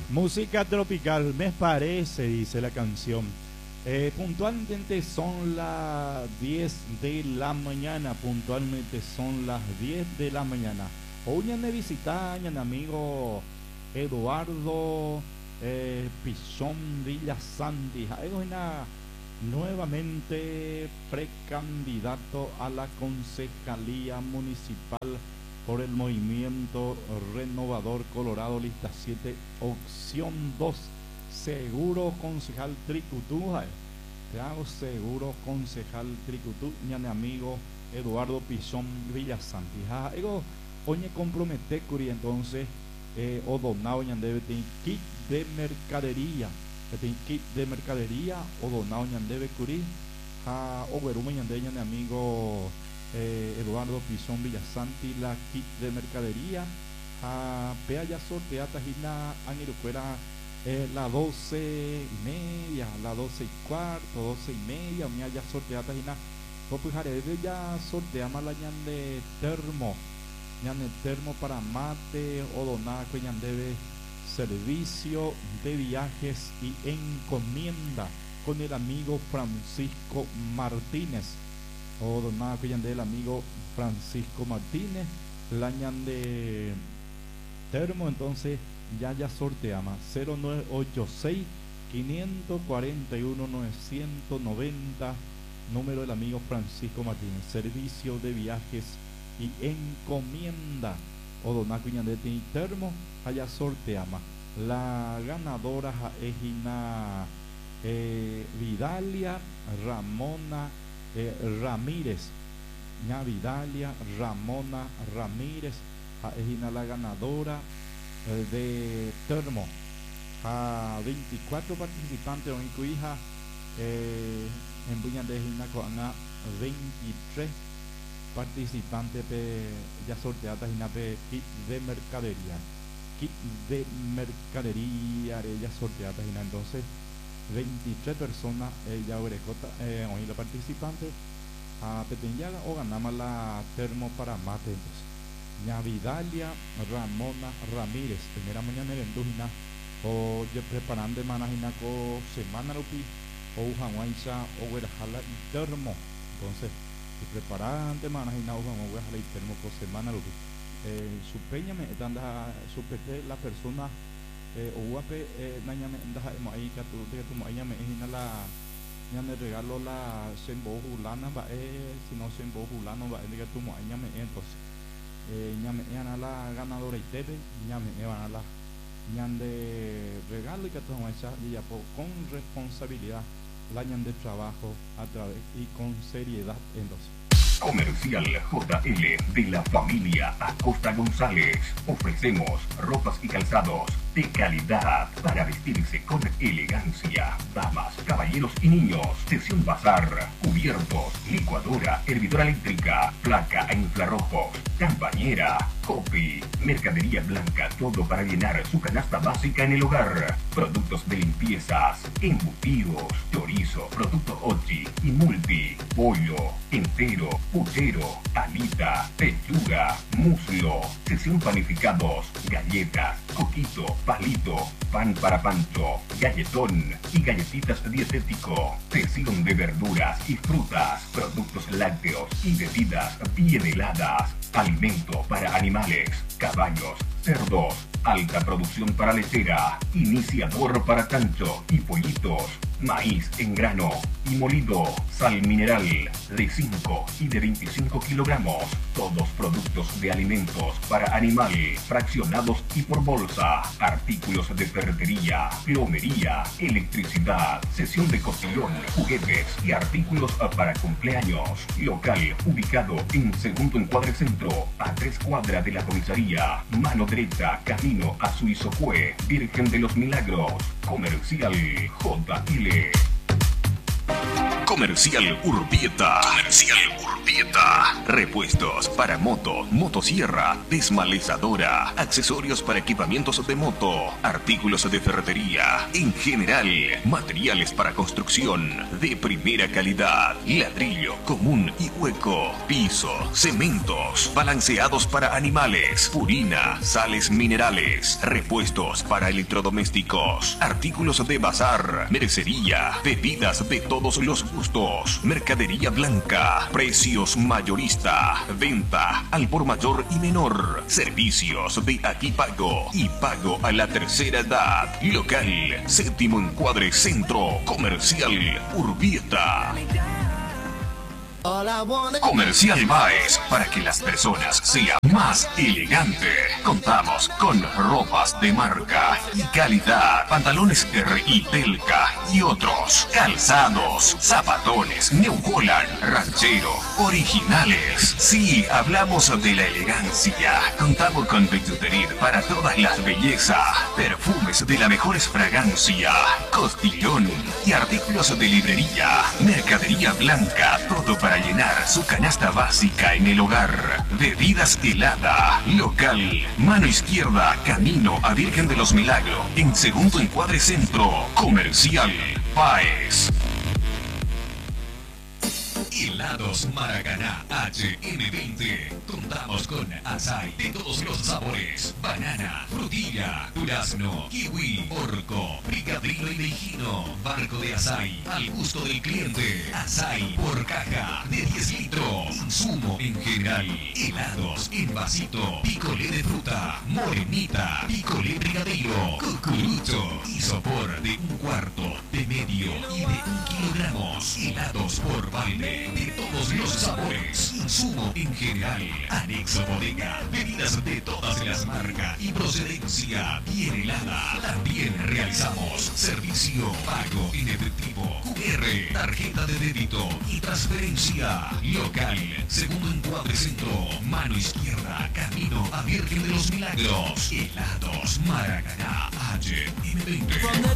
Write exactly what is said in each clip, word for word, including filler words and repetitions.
Música tropical, me parece, dice la canción. Eh, puntualmente son las diez de la mañana, puntualmente son las diez de la mañana. Hoy me visitan mi amigo Eduardo eh, Pichón Villasanti. Es una nuevamente precandidato a la concejalía municipal por el movimiento renovador Colorado, lista siete, opción dos, seguro concejal Tricutú. Te hago seguro concejal Tricutú, mi amigo Eduardo Pichón Villasanti. Ego, oye, compromete curi entonces, eh, o donado ñandebe tiene kit de mercadería, tiene kit de mercadería, o donado ñandebe curi, ha, o verume ñande mi amigo Eh, Eduardo Pichón Villasanti, la kit de mercadería a pea ya sortea tajina anirucuera eh, la doce y media, la doce y cuarto, doce y media, mía ya sortea tajina popujare ya sortea malañan de termo, ñan de termo para mate o donar que ñan debe servicio de viajes y encomienda con el amigo Francisco Martínez. O donada que del amigo Francisco Martínez, la ñan de termo, entonces ya ya sorteamos cero nueve ocho seis, cinco cuatro uno, nueve nueve cero, número del amigo Francisco Martínez, servicio de viajes y encomienda. O donada que de termo, allá sorteamos. La ganadora es Ina eh, Vidalia Ramona Eh, Ramírez, ña Vidalia Ramona Ramírez, es la ganadora eh, de termo. A veinticuatro participantes, en cu hija eh, en buña de Gina Coana veintitrés participantes pe, ya sorteadas Gina pe kit de mercadería, kit de mercadería ya sorteadas Gina. Entonces veintitrés personas eh, ya orecota eh, hoy la participante a Petenyaga o ganamos la termo para mate. Entonces ña Vidalia Ramona Ramírez, primera mañana en Dujina o yo preparando de manajina co semana rupi o Ujanguancha o Guerajala y termo. Entonces si preparando de manajina o Ujanguancha y termo co semana rupi eh, su peña me están su pete la persona eh, o guape eh, naña me ndaja mo ahí que tu que tu mo ella me ina la ña me regalo la sembo julana va eh si no sembo julano va que tu mo ella me entonces eh ña me ina la ganadora y tebe ña me van a la ñan de regalo y que tu mo ella y ya con responsabilidad la ñan de trabajo a través y con seriedad. Entonces Comercial J L de la familia Acosta González. Ofrecemos ropas y calzados de calidad para vestirse con elegancia. Damas, caballeros y niños. Sección bazar, cubiertos, licuadora, hervidora eléctrica, placa a infrarrojos, campañera, copy, mercadería blanca, todo para llenar su canasta básica en el hogar. Productos de limpiezas, embutidos, chorizo, producto Ochi y multi, pollo, entero, puchero, alita, pechuga, muslo, sección panificados, galletas, coquito, palito, pan para pancho, galletón y galletitas dietético, sección de verduras y frutas, productos lácteos y bebidas bien heladas, alimento para animales, caballos, cerdos, alta producción para lechera, iniciador para chancho y pollitos, maíz en grano y molido, sal mineral de cinco y de veinticinco kilogramos, todos productos de alimentos para animal, fraccionados y por bolsa, artículos de ferretería, plomería, electricidad, sesión de cotillón, juguetes y artículos para cumpleaños. Local ubicado en segundo encuadre centro, a tres cuadras de la comisaría, mano derecha, camino a Suizocue, Virgen de los Milagros. Comercial J L. Comercial Urbieta. Comercial Urbieta. Repuestos para moto, motosierra, desmalezadora, accesorios para equipamientos de moto, artículos de ferretería, en general, materiales para construcción de primera calidad, ladrillo común y hueco, piso, cementos, balanceados para animales, purina, sales minerales, repuestos para electrodomésticos, artículos de bazar, mercería, bebidas de todos los gustos, mercadería blanca, precios mayorista, venta al por mayor y menor, servicios de aquí pago y pago a la tercera edad, local, séptimo encuadre centro, comercial Urbieta. Comercial Baez, para que las personas sean más elegantes. Contamos con ropas de marca y calidad, pantalones R y Telca y otros, calzados, zapatones, New Holland, ranchero, originales. Sí, hablamos de la elegancia. Contamos con billutería para todas las bellezas, perfumes de la mejor fragancia, costillón y artículos de librería, mercadería blanca, todo para Para llenar su canasta básica en el hogar. Bebidas helada, local, mano izquierda, camino a Virgen de los Milagros, en segundo encuadre centro, comercial Baez. Helados Maracaná H M veinte. Contamos con açaí de todos los sabores: banana, frutilla, durazno, kiwi, orco, picadillo y leijino. Barco de açaí al gusto del cliente. Açaí por caja de diez litros. Insumo en general. Helados en vasito. Picolé de fruta. Morenita. Picolé brigadeiro. Cucurucho. Y sopor de un cuarto, de medio y de un kilogramos. Helados por balde de todos los sabores, insumo en general, anexo bodega, bebidas de todas las marcas y procedencia bien helada. También realizamos servicio pago en efectivo, Q R, tarjeta de débito y transferencia. Local, segundo encuadre centro, mano izquierda, camino a Virgen de los Milagros. Helados Maracaná H M veinte.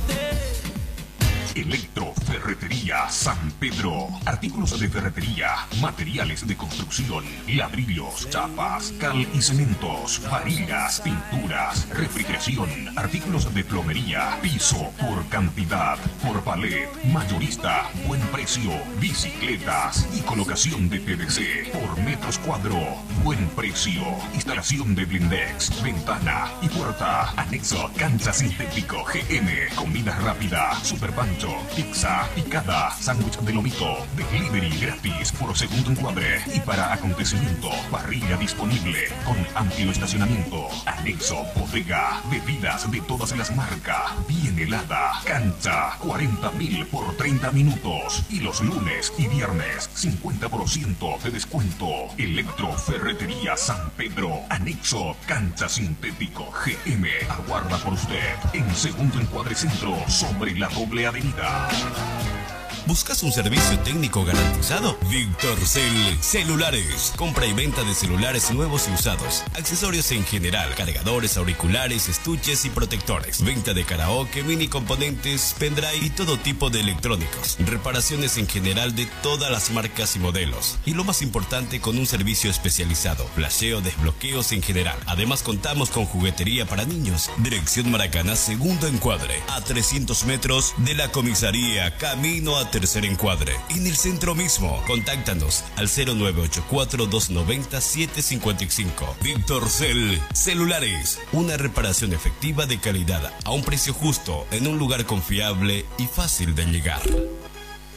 Electroferretería San Pedro. Artículos de ferretería, materiales de construcción, ladrillos, chapas, cal y cementos, varillas, pinturas, refrigeración, artículos de plomería, piso por cantidad, por palet, mayorista, buen precio, bicicletas y colocación de P V C por metros cuadro, buen precio, instalación de blindex, ventana y puerta, anexo, cancha sintético G M, comida rápida, super pancho, pizza, picada, sándwich de lomito, delivery gratis por segundo encuadre y para acontecimiento, parrilla disponible con amplio estacionamiento, anexo, bodega, bebidas de todas las marcas, bien helada, cancha, cuarenta mil por treinta minutos y los lunes y viernes cincuenta por ciento de descuento. Electroferretería San Pedro, anexo, cancha sintético G M, aguarda por usted en segundo encuadre centro sobre la doble avenida. ¿Buscas un servicio técnico garantizado? VictorCell Celulares. Compra y venta de celulares nuevos y usados. Accesorios en general. Cargadores, auriculares, estuches y protectores. Venta de karaoke, mini componentes, pendrive y todo tipo de electrónicos. Reparaciones en general de todas las marcas y modelos. Y lo más importante, con un servicio especializado. Flasheo, desbloqueos en general. Además contamos con juguetería para niños. Dirección Maracaná, segundo encuadre. A trescientos metros de la comisaría. Camino a tercer encuadre, en el centro mismo. Contáctanos al cero nueve ocho cuatro, dos nueve cero, siete cinco cinco. VictorCell Celulares, una reparación efectiva de calidad a un precio justo en un lugar confiable y fácil de llegar.